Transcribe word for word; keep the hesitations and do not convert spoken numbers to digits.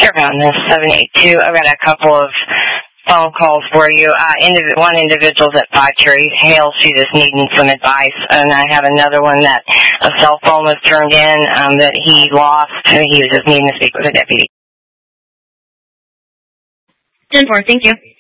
on this seven eight two. I've got a couple of phone calls for you. Uh, indiv- one individual's at Five Cherry Hill. She's just needing some advice. And I have another one that a cell phone was turned in um, that he lost. He was just needing to speak with a deputy. ten four, thank you.